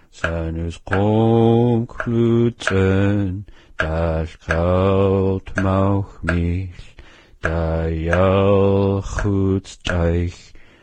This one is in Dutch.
Zijn is concluten, das kaut mauch mich, da ja goed steich,